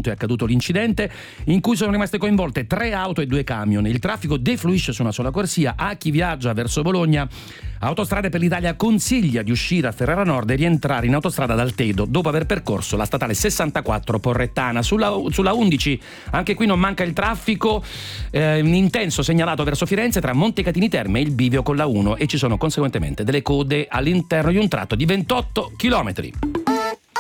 è accaduto l'incidente in cui sono rimaste coinvolte 3 auto e 2 camion. Il traffico defluisce su una sola corsia. A chi viaggia verso Bologna, Autostrade per l'Italia consiglia di uscire a Ferrara Nord e rientrare in autostrada ad Altedo dopo aver percorso la statale 64 Porrettana. Sulla 11 anche qui non manca il traffico, un intenso segnalato verso Firenze tra Montecatini Terme e il bivio con la 1, e ci sono conseguentemente delle code all'interno di un tratto di 28 chilometri.